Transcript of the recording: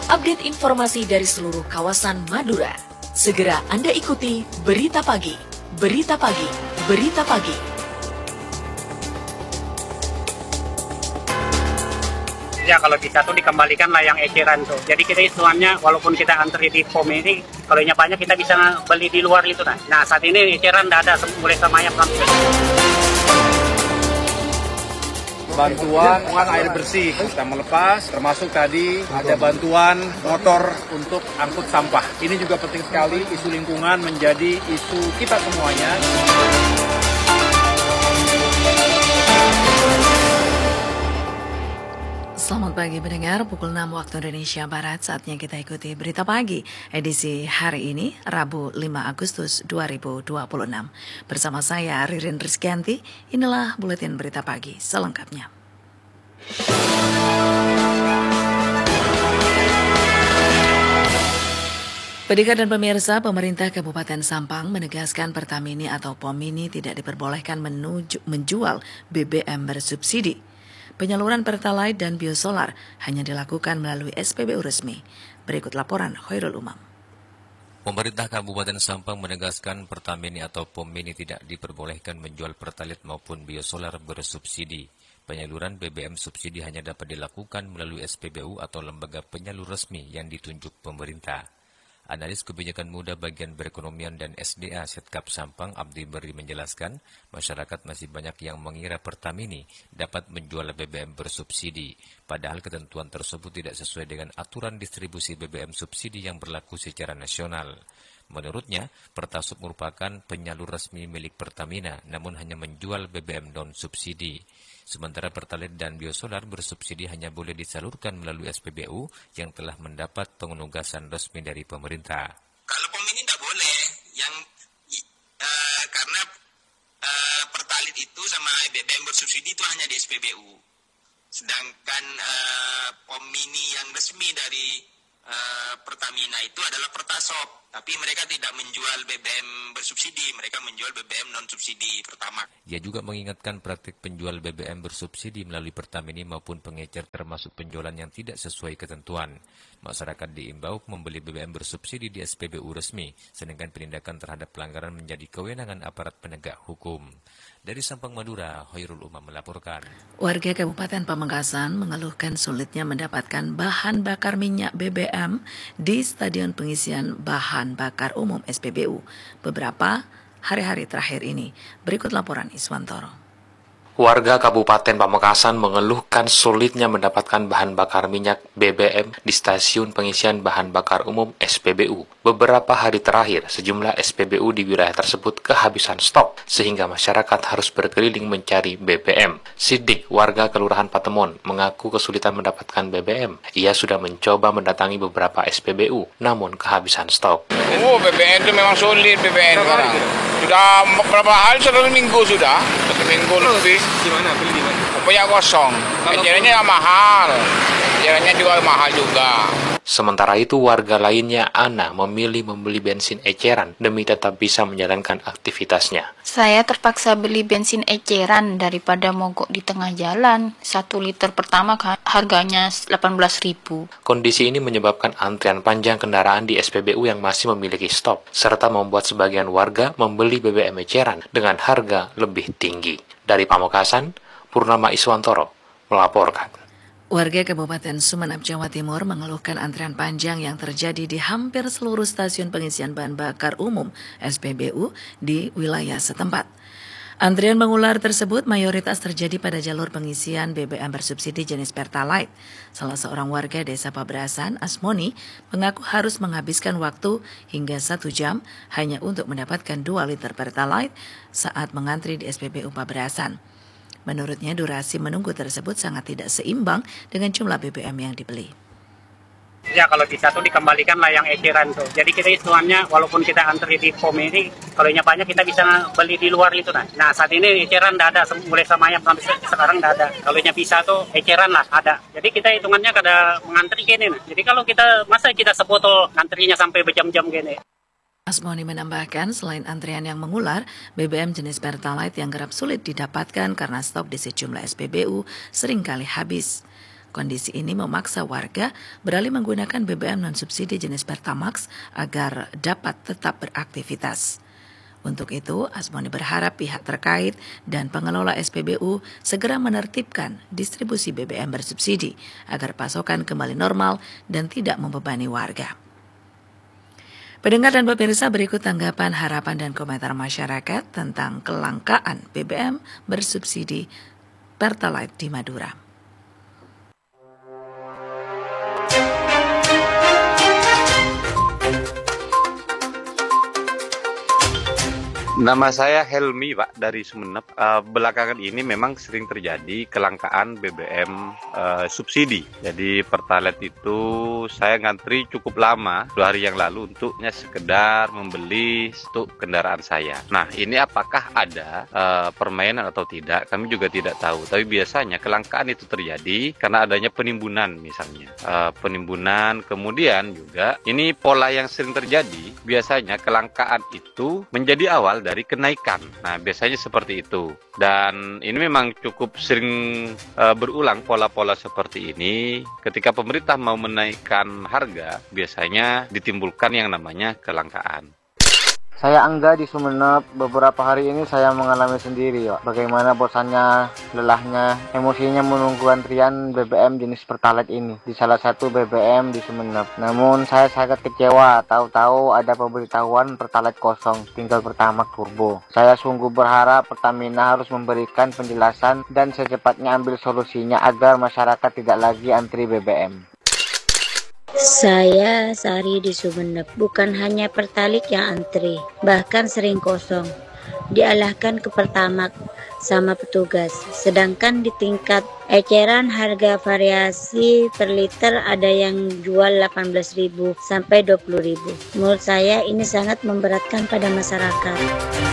update informasi dari seluruh kawasan Madura. Segera Anda ikuti Berita Pagi, Berita Pagi, Berita Pagi. Ya kalau bisa tuh dikembalikan lah yang eceran tuh. Jadi kita hitungannya walaupun kita antri di POM ini, kalau yang banyak kita bisa beli di luar itu. Nah saat ini eceran tidak ada, mulai semuanya langsung. Bantuan air bersih kita melepas, termasuk tadi ada bantuan motor untuk angkut sampah. Ini juga penting sekali, isu lingkungan menjadi isu kita semuanya. Selamat pagi pendengar, pukul 6 waktu Indonesia Barat, saatnya kita ikuti Berita Pagi, edisi hari ini, Rabu 5 Agustus 2026. Bersama saya, Ririn Rizkyanti, inilah Buletin Berita Pagi selengkapnya. Pendengar dan pemirsa, pemerintah Kabupaten Sampang menegaskan Pertamini atau POM Mini tidak diperbolehkan menjual BBM bersubsidi. Penyaluran Pertalite dan biosolar hanya dilakukan melalui SPBU resmi. Berikut laporan Khairul Umam. Pemerintah Kabupaten Sampang menegaskan Pertamini atau POM Mini tidak diperbolehkan menjual Pertalite maupun biosolar bersubsidi. Penyaluran BBM subsidi hanya dapat dilakukan melalui SPBU atau lembaga penyalur resmi yang ditunjuk pemerintah. Analis Kebijakan Muda Bagian Perekonomian dan SDA Setkap Sampang Abdi Beri menjelaskan, masyarakat masih banyak yang mengira Pertamini dapat menjual BBM bersubsidi, padahal ketentuan tersebut tidak sesuai dengan aturan distribusi BBM subsidi yang berlaku secara nasional. Menurutnya, Pertasub merupakan penyalur resmi milik Pertamina, namun hanya menjual BBM non-subsidi. Sementara Pertalite dan biosolar bersubsidi hanya boleh disalurkan melalui SPBU yang telah mendapat penugasan resmi dari pemerintah. Kalau POM ini tidak boleh, karena Pertalite itu sama BBM bersubsidi itu hanya di SPBU. Sedangkan POM Mini yang resmi dari Pertamina itu adalah Pertasop, tapi mereka tidak menjual BBM bersubsidi, mereka menjual BBM non-subsidi pertama. Ia juga mengingatkan praktik penjual BBM bersubsidi melalui Pertamini maupun pengecer termasuk penjualan yang tidak sesuai ketentuan. Masyarakat diimbau membeli BBM bersubsidi di SPBU resmi, sedangkan penindakan terhadap pelanggaran menjadi kewenangan aparat penegak hukum. Dari Sampang, Madura, Khairul Umam melaporkan. Warga Kabupaten Pamekasan mengeluhkan sulitnya mendapatkan bahan bakar minyak BBM di Stadion Pengisian Bahan Bakar Umum SPBU beberapa hari-hari terakhir ini. Berikut laporan Iswantoro. Warga Kabupaten Pamekasan mengeluhkan sulitnya mendapatkan bahan bakar minyak BBM di stasiun pengisian bahan bakar umum SPBU. Beberapa hari terakhir, sejumlah SPBU di wilayah tersebut kehabisan stok, sehingga masyarakat harus berkeliling mencari BBM. Sidik, warga Kelurahan Patemon, mengaku kesulitan mendapatkan BBM. Ia sudah mencoba mendatangi beberapa SPBU, namun kehabisan stok. BBM itu memang sulit BBM sekarang. Sudah beberapa hari, 1 minggu sudah. 1 minggu lebih. Gimana? Beli di mana? Punya kosong. Ecerannya mahal. Ecerannya juga mahal juga. Sementara itu, warga lainnya, Ana, memilih membeli bensin eceran demi tetap bisa menjalankan aktivitasnya. Saya terpaksa beli bensin eceran daripada mogok di tengah jalan. 1 liter pertama harganya 18.000. Kondisi ini menyebabkan antrian panjang kendaraan di SPBU yang masih memiliki stok, serta membuat sebagian warga membeli BBM eceran dengan harga lebih tinggi. Dari Pamekasan, Purnama Iswantoro melaporkan. Warga Kabupaten Sumeneb, Jawa Timur mengeluhkan antrian panjang yang terjadi di hampir seluruh stasiun pengisian bahan bakar umum SPBU di wilayah setempat. Antrian mengular tersebut mayoritas terjadi pada jalur pengisian BBM bersubsidi jenis Pertalite. Salah seorang warga desa Pabrasan, Asmoni, mengaku harus menghabiskan waktu hingga 1 jam hanya untuk mendapatkan 2 liter Pertalite saat mengantri di SPBU Pabrasan. Menurutnya, durasi menunggu tersebut sangat tidak seimbang dengan jumlah BBM yang dibeli. Ya kalau bisa tuh dikembalikan lah yang eceran tuh. Jadi kita hitungannya walaupun kita antri di POM ini, kalau yang banyak kita bisa beli di luar itu. Nah saat ini eceran tidak ada, mulai semuanya sampai sekarang tidak ada. Kalau yang bisa tuh eceran lah ada. Jadi kita hitungannya kada mengantri gini. Jadi kalau masa kita sebotol ngantrinya sampai berjam-jam gini. Asmoni menambahkan, selain antrian yang mengular, BBM jenis Pertalite yang kerap sulit didapatkan karena stok di sejumlah SPBU seringkali habis. Kondisi ini memaksa warga beralih menggunakan BBM non-subsidi jenis Pertamax agar dapat tetap beraktivitas. Untuk itu, Asmoni berharap pihak terkait dan pengelola SPBU segera menertibkan distribusi BBM bersubsidi agar pasokan kembali normal dan tidak membebani warga. Pendengar dan pemirsa, berikut tanggapan, harapan, dan komentar masyarakat tentang kelangkaan BBM bersubsidi Pertalite di Madura. Nama saya Helmi, Pak, dari Sumeneb. Belakangan ini memang sering terjadi kelangkaan BBM subsidi. Jadi Pertalite itu saya ngantri cukup lama, 2 hari yang lalu untuknya sekedar membeli untuk kendaraan saya. Nah, ini apakah ada permainan atau tidak? Kami juga tidak tahu. Tapi biasanya kelangkaan itu terjadi karena adanya penimbunan misalnya. Penimbunan, kemudian juga ini pola yang sering terjadi. Biasanya kelangkaan itu menjadi awal dari kenaikan. Nah, biasanya seperti itu. Dan ini memang cukup sering berulang pola-pola seperti ini. Ketika pemerintah mau menaikkan harga, biasanya ditimbulkan yang namanya kelangkaan. Saya Angga di Sumeneb. Beberapa hari ini saya mengalami sendiri, ya. Bagaimana bosannya, lelahnya, emosinya menunggu antrian BBM jenis Pertalite ini di salah satu BBM di Sumeneb. Namun saya sangat kecewa, tahu-tahu ada pemberitahuan Pertalite kosong, tinggal Pertamax turbo. Saya sungguh berharap Pertamina harus memberikan penjelasan dan secepatnya ambil solusinya agar masyarakat tidak lagi antri BBM. Saya Sari di Sumeneb. Bukan hanya Pertalite yang antri, bahkan sering kosong. Dialahkan ke Pertamax sama petugas. Sedangkan di tingkat eceran harga variasi per liter ada yang jual 18.000 sampai 20.000. Menurut saya ini sangat memberatkan pada masyarakat.